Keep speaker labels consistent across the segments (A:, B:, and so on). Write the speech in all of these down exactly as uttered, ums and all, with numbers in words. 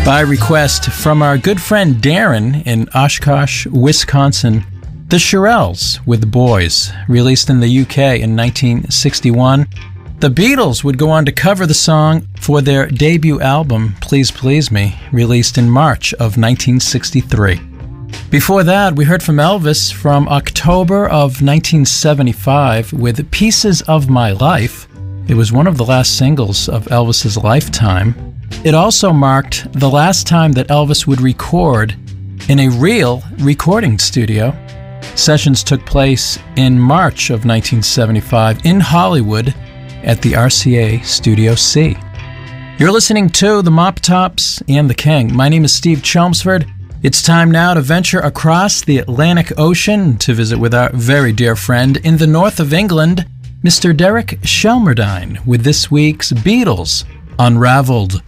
A: By request from our good friend Darren in Oshkosh, Wisconsin, The Shirelles with The Boys, released in the U K in nineteen sixty-one. The Beatles would go on to cover the song for their debut album, Please Please Me, released in March of nineteen sixty-three. Before that, we heard from Elvis from October of nineteen seventy-five with Pieces of My Life. It was one of the last singles of Elvis's lifetime. It also marked the last time that Elvis would record in a real recording studio. Sessions took place in March of nineteen seventy-five in Hollywood at the R C A Studio C. You're listening to The Mop Tops and the King. My name is Steve Chelmsford. It's time now to venture across the Atlantic Ocean to visit with our very dear friend in the north of England, Mister Derek Shelmerdine, with this week's Beatles Unraveled.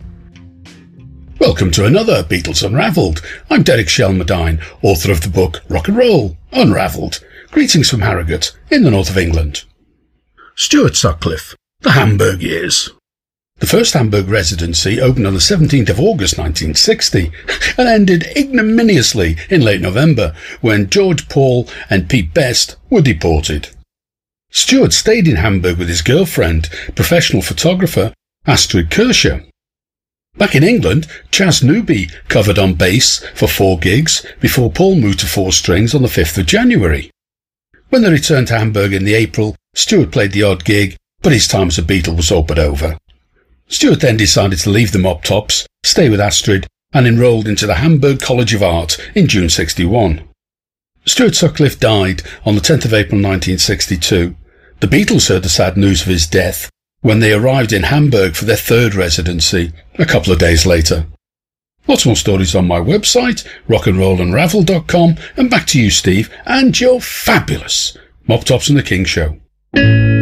B: Welcome to another Beatles Unraveled. I'm Derek Shelmerdine, author of the book Rock and Roll Unraveled. Greetings from Harrogate in the north of England. Stuart Sutcliffe, the Hamburg Years. The first Hamburg residency opened on the seventeenth of August nineteen sixty and ended ignominiously in late November when George Paul and Pete Best were deported. Stuart stayed in Hamburg with his girlfriend, professional photographer Astrid Kircher. Back in England, Chas Newby covered on bass for four gigs before Paul moved to four strings on the fifth of January. When they returned to Hamburg in the April, Stuart played the odd gig, but his time as a Beatle was all but over. Stuart then decided to leave the Mop Tops, stay with Astrid, and enrolled into the Hamburg College of Art in June sixty-one. Stuart Sutcliffe died on the tenth of April nineteen sixty-two. The Beatles heard the sad news of his death when they arrived in Hamburg for their third residency a couple of days later. Lots more stories on my website, rock and roll unravel dot com, and back to you, Steve, and your fabulous Mop Tops and the King show.